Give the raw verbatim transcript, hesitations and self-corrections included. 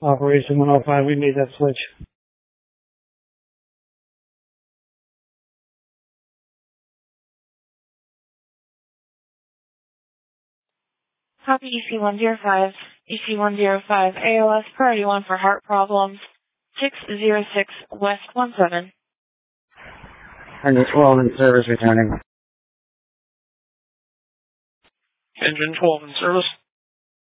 Operation one oh five, we made that switch. Copy E C one zero five. E C one zero five, A L S priority one for heart problems. six zero six West one seven. Engine twelve in service returning. Engine twelve in service.